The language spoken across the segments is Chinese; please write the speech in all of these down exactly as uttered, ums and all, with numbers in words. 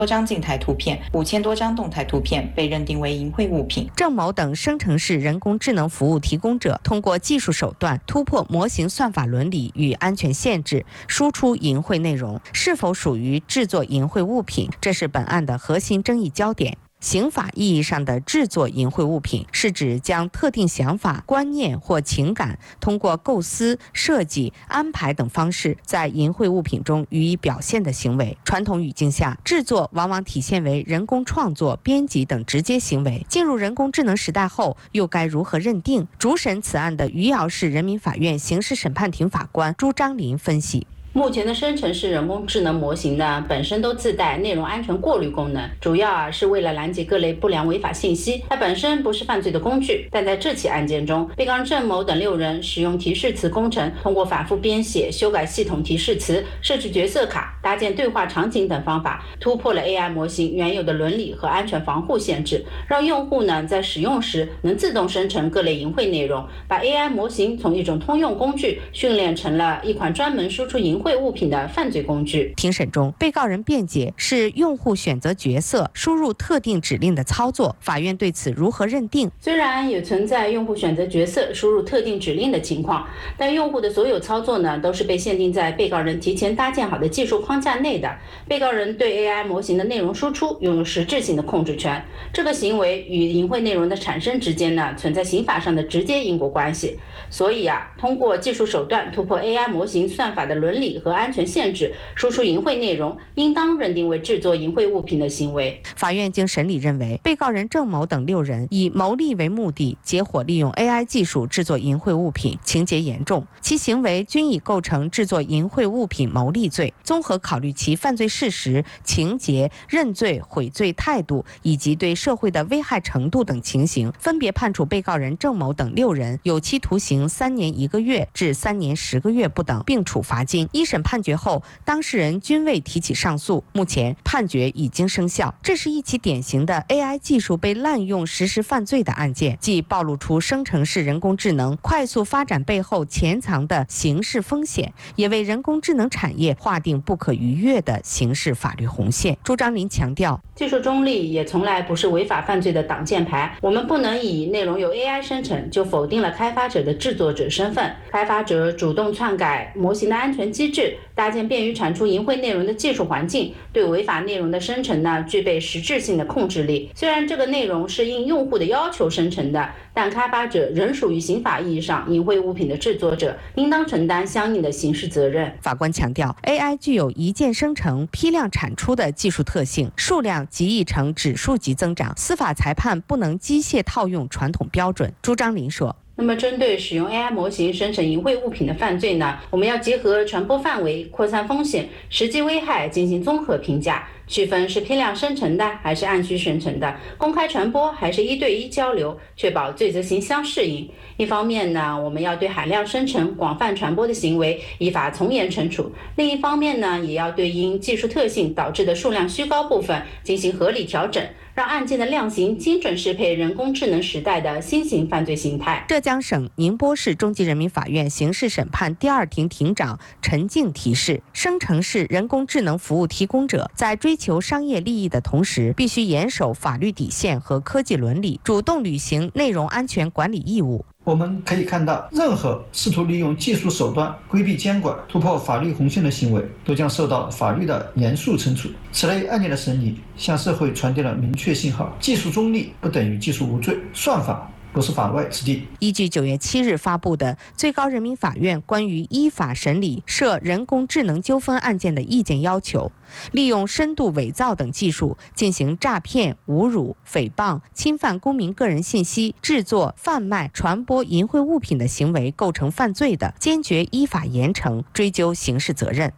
多张静态图片、五千多张动态图片被认定为淫秽物品。 郑某等生成式人工智能服务提供者通过技术手段突破模型算法伦理与安全限制，输出淫秽内容，是否属于制作淫秽物品？这是本案的核心争议焦点。刑法意义上的制作淫秽物品，是指将特定想法、观念或情感，通过构思、设计、安排等方式，在淫秽物品中予以表现的行为。传统语境下，制作往往体现为人工创作、编辑等直接行为。进入人工智能时代后，又该如何认定？主审此案的余姚市人民法院刑事审判庭法官朱章林分析。 目前的生成式人工智能模型呢，本身都自带内容安全过滤功能，主要啊是为了拦截各类不良违法信息。它本身不是犯罪的工具，但在这起案件中，被告人郑某等六人使用提示词工程，通过反复编写、修改系统提示词、设置角色卡、搭建对话场景等方法，突破了 A I 模型原有的伦理和安全防护限制，让用户呢在使用时能自动生成各类淫秽内容，把 A I 模型从一种通用工具训练成了一款专门输出淫秽物品的犯罪工具。 庭审中，被告人辩解是用户选择角色、输入特定指令的操作，法院对此如何认定？ 虽然也存在用户选择角色、输入特定指令的情况，但用户的所有操作呢，都是被限定在被告人提前搭建好的技术框架内的。被告人对 A I 模型的内容输出拥有实质性的控制权，这个行为与淫秽内容的产生之间呢，存在刑法上的直接因果关系。所以啊，通过技术手段突破 A I 模型算法的伦理和安全限制，输出淫秽内容，应当认定为制作淫秽物品的行为。 法院经审理认为，被告人郑某等六人以牟利为目的，结伙利用 A I 技术制作淫秽物品，情节严重，其行为均已构成制作淫秽物品牟利罪。综合考虑其犯罪事实、情节、认罪悔罪态度以及对社会的危害程度等情形，分别判处被告人郑某等六人有期徒刑三年一个月至三年十个月不等，并处罚金。一审判决后，当事人均未提起上诉，目前判决已经生效。这是一起典型的 A I 技术被滥用实施犯罪的案件，既暴露出生成式人工智能快速发展背后潜藏的刑事风险，也为人工智能产业划定不可逾越的刑事法律红线。朱章林强调， 技术中立也从来不是违法犯罪的挡箭牌，我们不能以内容由 A I 生成就否定了开发者的制作者身份。开发者主动篡改模型的安全机制，搭建便于产出淫秽内容的技术环境，对违法内容的生成呢，具备实质性的控制力。虽然这个内容是应用户的要求生成的，但开发者仍属于刑法意义上淫秽物品的制作者，应当承担相应的刑事责任。 法官强调 ，A I 具有一键生成、批量产出的技术特性，数量极易呈指数级增长，司法裁判不能机械套用传统标准。朱章林说。 那么针对使用 A I 模型生成淫秽物品的犯罪呢，我们要结合传播范围、扩散风险、实际危害进行综合评价，区分是批量生成的还是按需生成的，公开传播还是一对一交流，确保罪责刑相适应。一方面呢，我们要对海量生成、广泛传播的行为依法从严惩处；另一方面呢，也要对因技术特性导致的数量虚高部分进行合理调整，让案件的量刑精准适配人工智能时代的新型犯罪形态。 浙江省宁波市中级人民法院刑事审判第二庭庭长陈静提示，生成式人工智能服务提供者在追求商业利益的同时，必须严守法律底线和科技伦理，主动履行内容安全管理义务。 我们可以看到，任何试图利用技术手段规避监管、突破法律红线的行为，都将受到法律的严肃惩处。此类案件的审理，向社会传递了明确信号：技术中立不等于技术无罪，算法不是法外之地。 依据九月七日发布的最高人民法院关于依法审理涉人工智能纠纷案件的意见要求，利用深度伪造等技术进行诈骗、侮辱、诽谤、侵犯公民个人信息、制作、贩卖、传播淫秽物品的行为构成犯罪的，坚决依法严惩，追究刑事责任。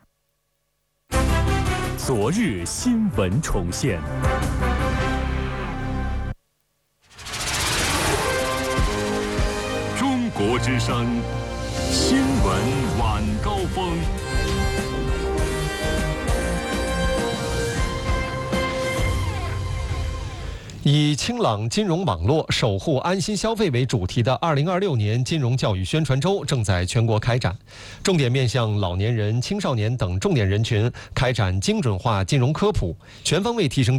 昨日新闻重现。中国之声新闻晚高峰。 以清朗金融网络、守护安心消费为主题的二零二六年金融教育宣传周正在全国开展，重点面向老年人、青少年等重点人群开展精准化金融科普，全方位提升